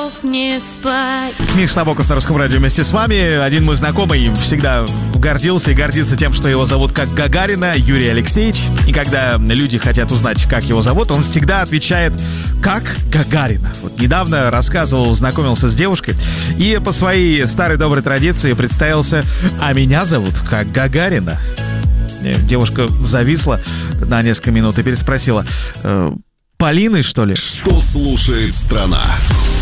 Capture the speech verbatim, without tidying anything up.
чтоб не спать. Миш Набоков на Русском радио вместе с вами. Один мой знакомый всегда гордился и гордится тем, что его зовут как Гагарина, Юрий Алексеевич. И когда люди хотят узнать, как его зовут, он всегда отвечает «как Гагарина». Вот недавно рассказывал, знакомился с девушкой и по своей старой доброй традиции представился: «А меня зовут как Гагарина». Девушка зависла на несколько минут и переспросила: «Полиной, что ли?» Что слушает страна?